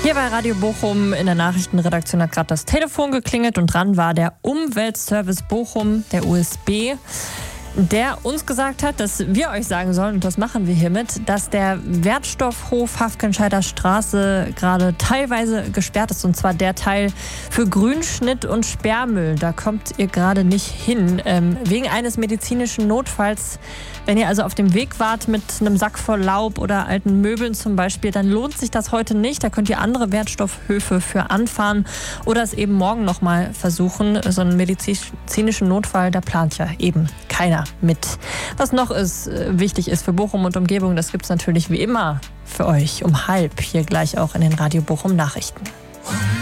Hier bei Radio Bochum in der Nachrichtenredaktion hat gerade das Telefon geklingelt und dran war der Umweltservice Bochum, der USB, der uns gesagt hat, dass wir euch sagen sollen, und das machen wir hiermit, dass der Wertstoffhof Hafkenscheider Straße gerade teilweise gesperrt ist, und zwar der Teil für Grünschnitt und Sperrmüll. Da kommt ihr gerade nicht hin, wegen eines medizinischen Notfalls. Wenn ihr also auf dem Weg wart mit einem Sack voll Laub oder alten Möbeln zum Beispiel, dann lohnt sich das heute nicht. Da könnt ihr andere Wertstoffhöfe für anfahren oder es eben morgen nochmal versuchen. So einen medizinischen Notfall, da plant ja eben keiner mit. Was noch wichtig ist für Bochum und Umgebung, das gibt es natürlich wie immer für euch um 12:30 hier gleich auch in den Radio Bochum Nachrichten.